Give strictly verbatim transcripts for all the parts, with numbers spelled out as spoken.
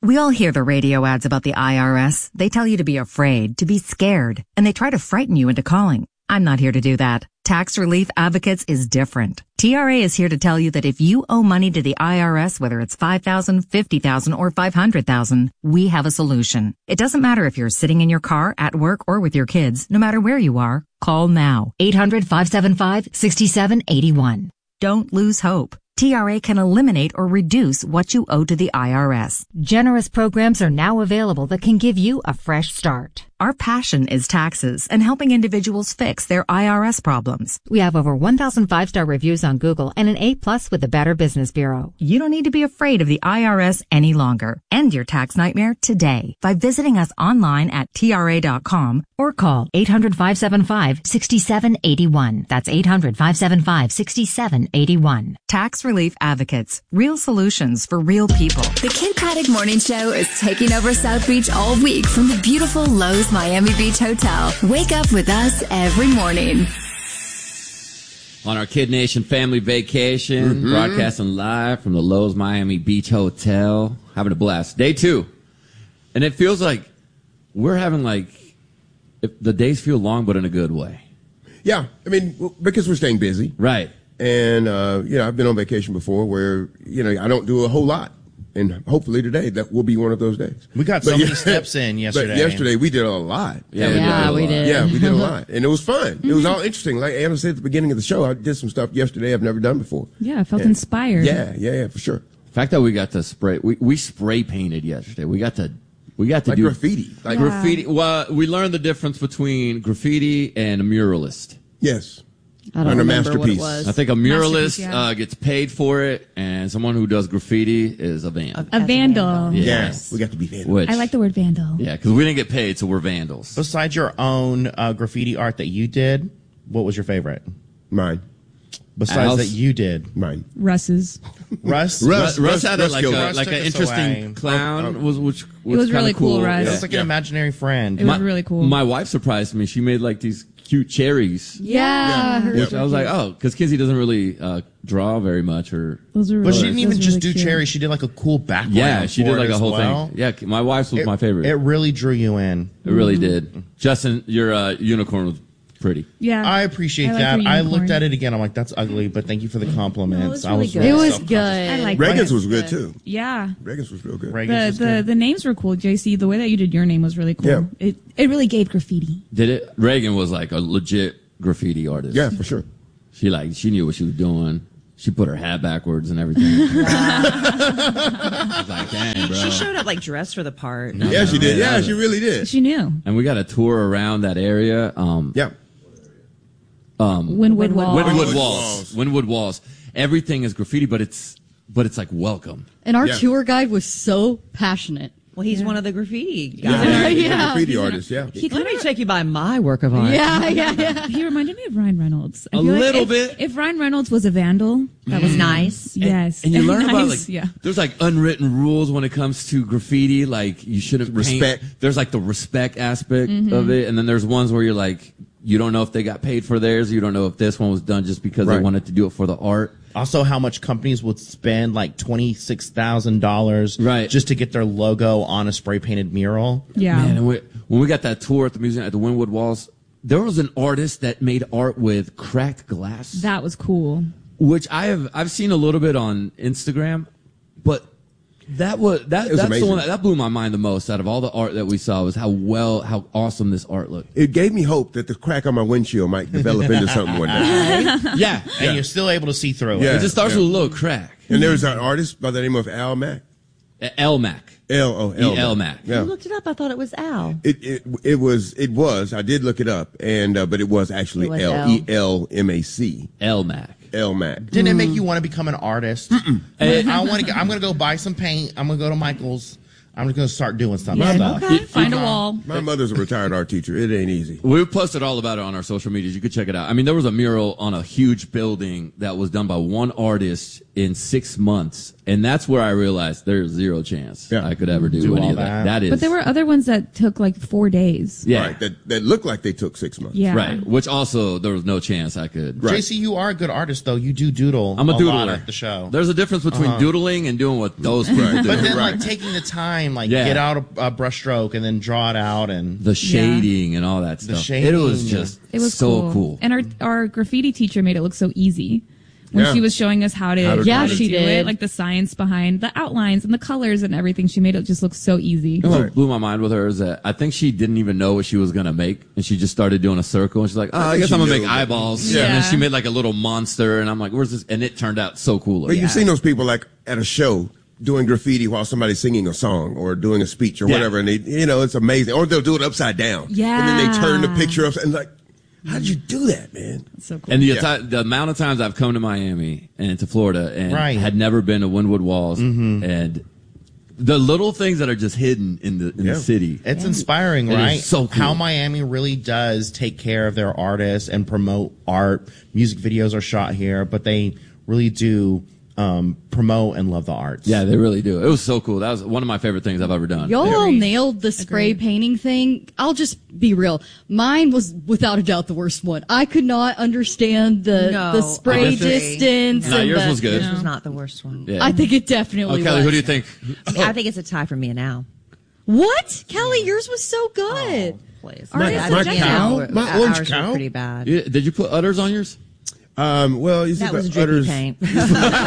We all hear the radio ads about the I R S. They tell you to be afraid, to be scared, and they try to frighten you into calling. I'm not here to do that. Tax Relief Advocates is different. T R A is here to tell you that if you owe money to the I R S, whether it's five thousand dollars, fifty thousand dollars, or five hundred thousand dollars, we have a solution. It doesn't matter if you're sitting in your car, at work, or with your kids. No matter where you are, call now. eight hundred, five seven five, six seven eight one. Don't lose hope. T R A can eliminate or reduce what you owe to the I R S. Generous programs are now available that can give you a fresh start. Our passion is taxes and helping individuals fix their I R S problems. We have over one thousand five-star reviews on Google and an A plus with the Better Business Bureau. You don't need to be afraid of the I R S any longer. End your tax nightmare today by visiting us online at T R A dot com or call eight hundred, five seven five, six seven eight one. That's eight hundred, five seven five, six seven eight one. Tax Relief Advocates. Real solutions for real people. The Kid Paddock Morning Show is taking over South Beach all week from the beautiful Lowe's Miami Beach Hotel. Wake up with us every morning. On our Kid Nation family vacation, mm-hmm. broadcasting live from the Lowe's Miami Beach Hotel. Having a blast. Day two. And it feels like we're having like, if the days feel long, but in a good way. Yeah. I mean, because we're staying busy. Right. And, uh, you know, I've been on vacation before where, you know, I don't do a whole lot. And hopefully today that will be one of those days. We got so but, many yeah, steps in yesterday. But yesterday we did a lot. Yeah, yeah we, did, we did. Yeah, we did a lot. And it was fun. It was all interesting. Like Anna said at the beginning of the show, I did some stuff yesterday I've never done before. Yeah, I felt and, inspired. Yeah, yeah, yeah, for sure. The fact that we got to spray, we, we spray painted yesterday. We got to, we got to like do graffiti. Like yeah. graffiti. Well, we learned the difference between graffiti and a muralist. Yes. I don't and a remember masterpiece. what it was. I think a muralist yeah. uh, gets paid for it, and someone who does graffiti is a vandal. A, a vandal. Yes. Yes. We got to be vandals. Which, I like the word vandal. Yeah, because we didn't get paid, so we're vandals. Besides your own uh, graffiti art that you did, what was your favorite? Mine. Besides Al's? that you did. Mine. Russ's. Russ? Russ, Russ, Russ had Russ a, like killed a it. like an Russ took us interesting away. clown, Oh, oh. was which was, It was really kinda cool, Russ. It Yeah. was like Yeah. an imaginary friend. It was really cool. My wife surprised me. She made like these cute cherries. Yeah. Yeah. Which I was like, oh, because Kinsey doesn't really uh, draw very much, or Those are But really, she didn't even those are just really do cute. cherries. She did like a cool background. yeah, she for did it like a as whole well. thing. Yeah, my wife's was It, my favorite. It It, really drew you in. really did. Justin, your uh, unicorn was pretty. Yeah. I appreciate I like that. your I unicorn. looked at it again. I'm like, that's ugly, but thank you for the compliments. No, it was I really was good. really It was self-conscious. good. I like Reagan's it. was good too. Yeah. Reagan's was real good. Reagan's The was the, good. the names were cool, J C. The way that you did your name was really cool. Yeah. It it really gave graffiti. Did it? Reagan was like a legit graffiti artist. Yeah, for sure. She like she knew what she was doing. She put her hat backwards and everything. I was like, dang, bro. She showed up like dressed for the part. No, Yeah, no, she did. yeah, Yeah, she really did. She knew. And we got a tour around that area. Um, Yeah. um, Winwood Wall. Winwood Winwood Walls. Walls. Winwood Walls. Everything is graffiti, but it's but it's like welcome. And our Yeah. tour guide was so passionate. Well, he's one of the graffiti He's guys. a- he's a Yeah. graffiti artist, yeah. He Let me take you by my work of art. Yeah, yeah, yeah. He reminded me of Ryan Reynolds. I A feel like little if, bit. If Ryan Reynolds was a vandal, that was Nice. Yes. And you learn about Nice, like yeah. there's like unwritten rules when it comes to graffiti. Like you shouldn't paint- Respect. There's like the respect aspect Mm-hmm. of it, and then there's ones where you're like you don't know if they got paid for theirs. You don't know if this one was done just because they Right. wanted to do it for the art. Also, how much companies would spend like twenty-six thousand dollars Right. just to get their logo on a spray painted mural. Yeah. Man, and we, when we got that tour at the museum at the Winwood Walls, there was an artist that made art with cracked glass, That was cool. which I have I've seen a little bit on Instagram, but that was that It was that's amazing. the one that, that blew my mind the most out of all the art that we saw was how well how awesome this art looked. It gave me hope that the crack on my windshield might develop into something one day. Yeah, And you're still able to see through Yeah. it. it just starts yeah. with a little crack. And there's an artist by the name of Al Mack. L Mac. L O L E L Mac. Yeah. You looked it up. I thought it was Al. It, it it was it was I did look it up and uh, but it was actually It was L L. E L M A C L Mac. L Mac. Didn't it make you want to become an artist? Like, I want to. I'm going to go buy some paint. I'm going to go to Michael's. I'm just going to start doing some Yeah, stuff. okay. Find a wall. My mother's a retired art teacher. It ain't easy. We posted all about it on our social medias. You could check it out. I mean, there was a mural on a huge building that was done by one artist in six months, and that's where I realized there's zero chance Yeah. I could ever do, Do any all of that. that. That is, But there were other ones that took like four days. yeah, Right. That that looked like they took six months. Yeah. right. Which also there was no chance I could. Right. J C, you are a good artist, though. You do doodle. I'm a, lot doodler at the show. There's a difference between Uh-huh. doodling and doing what those people do. But then, Right. like taking the time, like Yeah. get out a, a brushstroke and then draw it out, and the shading and all that stuff. shading, it was yeah. just It was so cool. cool. And our our graffiti teacher made it look so easy. When Yeah. she was showing us how to, How to how Yeah, to she do did. it, like the science behind the outlines and the colors and everything, she made it just look so easy. You know what blew my mind with her is that I think she didn't even know what she was gonna make, and she just started doing a circle, and she's like, "Oh, I, think guess she I'm gonna knew, make but- eyeballs." Yeah. And then she made like a little monster, and I'm like, "Where's this?" And it turned out so cool. But looking. you've seen those people like at a show doing graffiti while somebody's singing a song or doing a speech or Yeah. whatever, and they, you know, it's amazing. Or they'll do it upside down. And then they turn the Yeah. picture up and like, how did you do that, man? So cool. And the, Yeah. ati- the amount of times I've come to Miami and to Florida and Right. had never been to Wynwood Walls, and the little things that are just hidden in the in Yeah. the city. it's inspiring, It is right? so cool. How Miami really does take care of their artists and promote art. Music videos are shot here, but they really do um, promote and love the arts. Yeah, they really do. It was so cool. That was one of my favorite things I've ever done. Y'all all Agreed. nailed the spray Agreed. painting thing. I'll just be real. Mine was without a doubt the worst one. I could not understand the No, the spray I agree. distance. No, and yours the- was good. This was not the worst one. Yeah. I think it definitely Oh, Kelly, was. who do you think? I, mean, I think it's a tie for me and Al. What? Kelly, yours was so good. Oh, please. My- Yeah, my I think cow? ours- My orange ours cow? were pretty bad. You- Did you put udders on yours? Um, well, you see That the was drippy udders. paint. paint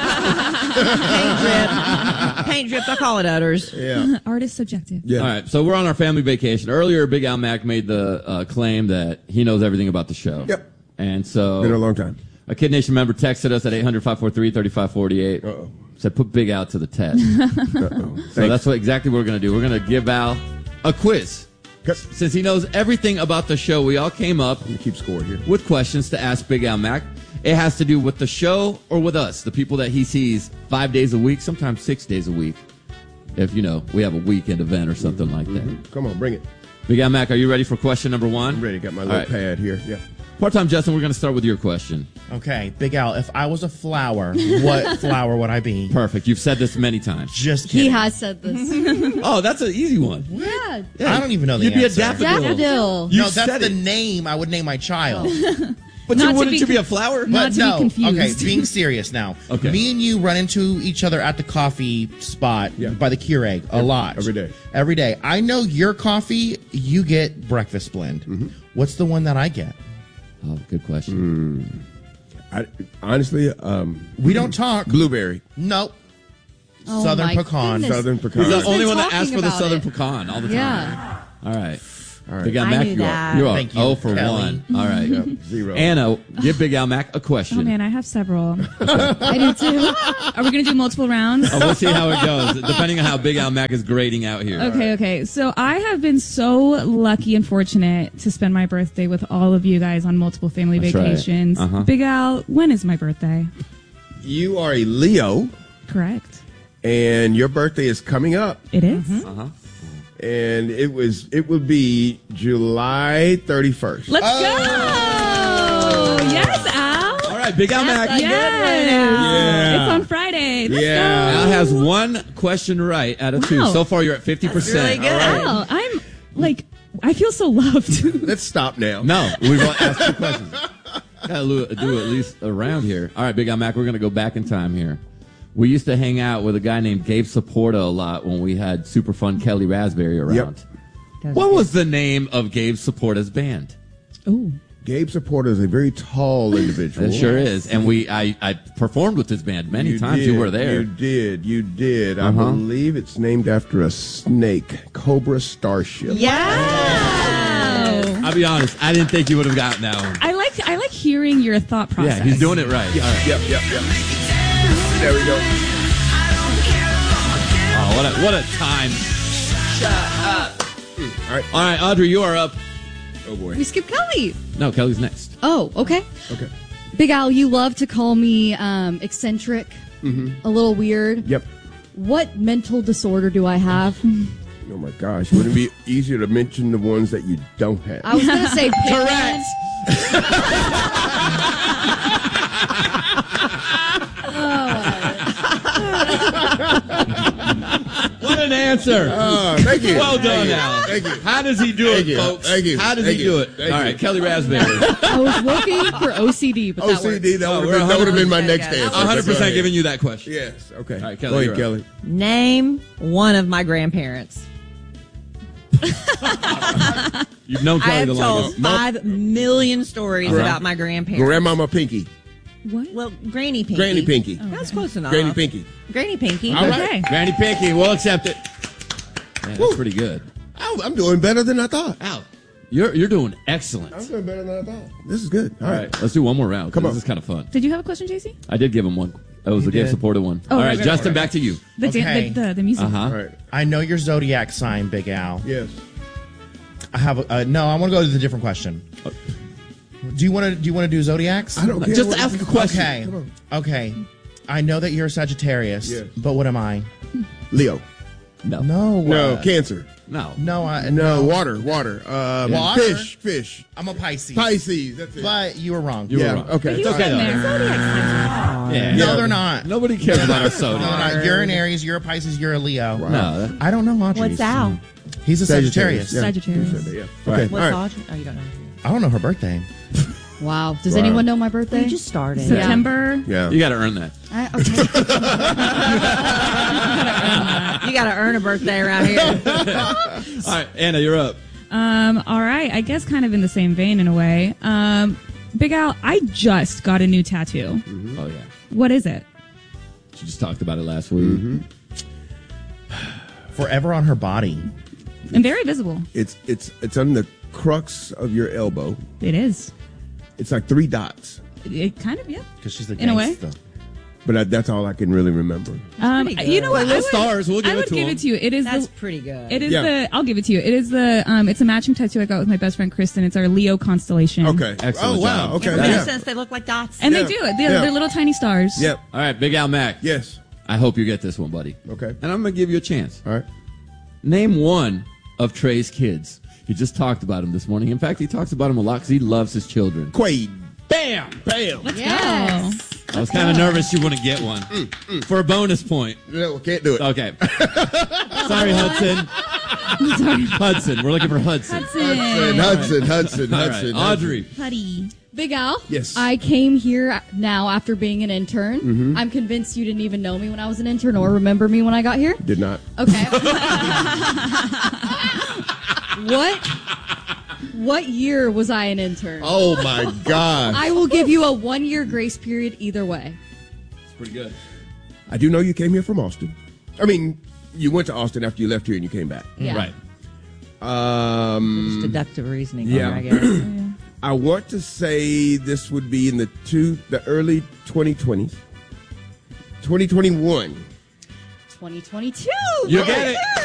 drip. Paint dripped. I call it udders. Yeah. Art is subjective. Yeah. All right, so we're on our family vacation. Earlier, Big Al Mac made the uh, claim that he knows everything about the show. Yep. And so Been a long time. a Kid Nation member texted us at eight hundred, five four three, three five four eight. Uh-oh. Said, put Big Al to the test. Uh-oh. So that's what exactly what we're going to do. We're going to give Al a quiz. Since he knows everything about the show, we all came up Let me keep score here. with questions to ask Big Al Mac. It has to do with the show or with us, the people that he sees five days a week, sometimes six days a week. If, you know, we have a weekend event or something like that. Come on, bring it. Big Al Mac, are you ready for question number one? I'm ready. Got my All little right. pad here. Yeah. Part-time Justin, we're going to start with your question. Okay, Big Al, if I was a flower, what flower would I be? Perfect. You've said this many times. Just kidding. He has said this. Oh, that's an easy one. yeah. I don't even know the You'd be a answer. daffodil. Daffodil. You no, that's said the it. name I would name my child. But Not you to wouldn't be you be a con- flower? Not But to be no, confused. okay, being serious now. Okay. Me and you run into each other at the coffee spot Yeah. by the Keurig a lot. every day. Every day. I know your coffee, you get breakfast blend. Mm-hmm. What's the one that I get? Oh, good question. I, honestly, um, We don't talk. blueberry. Nope. Oh Southern my pecan. goodness. Southern pecan. He's the Who's been only one that talking asks for the about Southern it? pecan all the time. Yeah. All right. All right. Big Al I Mac, knew you are, that. you are Thank you, oh for Kelly. one. All right. Yeah, zero. Anna, give Big Al Mac a question. Oh man, I have several. I do too. Are we gonna do multiple rounds? Oh, we'll see how it goes, depending on how Big Al Mac is grading out here. Okay, okay. So I have been so lucky and fortunate to spend my birthday with all of you guys on multiple family That's right. vacations. Uh-huh. Big Al, when is my birthday? You are a Leo, Correct. and your birthday is coming up. It is? Uh-huh. And it was it would be July thirty-first. Let's go! Yes, Al. All right, Big Al Mac. Yes. Yeah. It's on Friday. Let's Yeah. go. Al has one question right out of two. Wow. So far, you're at fifty percent. really good. Al, I'm like, I feel so loved. Let's stop now. No, we've asked two questions. Gotta lo- do at least a round here. All right, Big Al Mac, we're gonna go back in time here. We used to hang out with a guy named Gabe Saporta a lot when we had super fun Kelly Raspberry around. What was the name of Gabe Saporta's band? Oh, Gabe Saporta is a very tall individual. It sure is. And we, I, I performed with his band many You times. did, You were there. You did. You did. I Uh-huh. believe it's named after a snake, Cobra Starship. Yeah. I'll be honest, I didn't think you would have gotten that one. I like I like hearing your thought process. Yeah, he's doing it right. All right. Yep, yep, yep. There we go. Oh, what a what a time. All right. All right, Audrey, you are up. Oh boy. We skip Kelly. No, Kelly's next. Oh, okay. Okay. Big Al, you love to call me um, eccentric, a little weird. Yep. What mental disorder do I have? Oh my gosh. Wouldn't it be easier to mention the ones that you don't have? I was going to say Correct. What an answer. Oh, thank you. Well done, Thank you. Al. Thank you. How does he do Thank it, you. folks? Thank you. How does Thank he you. do it? Thank All you. right, Kelly Raspberry. I was looking for O C D, but that O C D, works. that Oh, would we're have been, that would have been my one next hundred percent answer. one hundred Go percent ahead. giving you that question. Yes, okay. All right, Kelly, Go ahead, you're up. Kelly. Name one of my grandparents. You've known I Kelly have the told longest. five million stories Gra- about my grandparents. Grandmama Pinky. What? Well, Granny Pinky. Granny Pinky. That's close enough. Granny Pinky. Granny Pinky. All right. Okay. Granny Pinky, we'll accept it. Man, that's pretty good. Oh, I'm doing better than I thought. Al, you're you're doing excellent. I'm doing better than I thought. This is good. All All right. right, let's do one more round. Come This on. is kind of fun. Did you have a question, J C? I did give him one. That was You a gift did. supported one. Oh, All right, right, right, Justin, right. back to you. The, dan- Okay. the, the the music. Uh huh. All right. I know your zodiac sign, Big Al. Yes. I have a, uh, no. I want to go to the different question. Do you want to do you want to do zodiacs? I don't care. Just what- ask a question. Okay. Come on. Okay. I know that you're a Sagittarius, Yes. but what am I? Leo. No. No. No, uh, Cancer. No. No. I, No, water. Water. Um, Water? Fish. Fish. I'm a Pisces. Pisces. That's it. But you were wrong. You were yeah. wrong. Okay. It's okay, though. Yeah. No, Yeah. they're not. No, Nobody cares about our soda. they're not. You're an Aries. You're a Pisces. You're a Leo. No. that- I don't know Audrey's. What's Al? He's a Sagittarius. Yeah. Sagittarius. You said that, yeah. Right. Okay. What's All right. Audrey? Oh, you don't know. I don't know her birthday. Wow. Does Wow. anyone know my birthday? You just started. September. Yeah. You got to earn that. I, okay. You got to earn a birthday around here. All right, Anna, you're up. Um, all right. I guess kind of in the same vein in a way. Um, Big Al, I just got a new tattoo. Oh, yeah. What is it? She just talked about it last week. Mm-hmm. Forever on her body. And very visible. It's it's it's on the crux of your elbow. It is. It's like three dots, It, it kind of, yeah. Because she's the In a way. gangsta. but I, that's all I can really remember. Um, pretty you know what? good. Little I would, stars, we'll give I it would to give him. it to you. It is That's the, pretty good. It is Yeah. the. I'll give it to you. It is the. Um, it's a matching tattoo I got with my best friend Kristen. It's our Leo constellation. Okay. Excellent Oh wow. job. Okay. It makes Yeah. sense. They look like dots. And Yeah. they do. They're, Yeah. they're little tiny stars. Yep. All right, Big Al Mac. Yes. I hope you get this one, buddy. Okay. And I'm going to give you a chance. All right. Name one of Trey's kids. He just talked about him this morning. In fact, he talks about him a lot because he loves his children. Quaid. Bam! Bam. Let's Yes. I was kind of nervous you wouldn't get one. For a bonus point. No, can't do it. Okay. Sorry, Hudson. Hudson. We're looking for Hudson. Hudson. Hudson. Hudson. All right, Hudson. Audrey. Putty. Big Al? Yes. I came here now after being an intern. Mm-hmm. I'm convinced you didn't even know me when I was an intern or remember me when I got here. Did not. Okay. What? What year was I an intern? Oh my God. I will give you a one year grace period either way. It's pretty good. I do know you came here from Austin. I mean, you went to Austin after you left here and you came back. Yeah. Right. Um, Just deductive reasoning. yeah. There, I guess. I want to say this would be in the two, the early twenty twenties, twenty twenty-one. twenty twenty-two. You get it.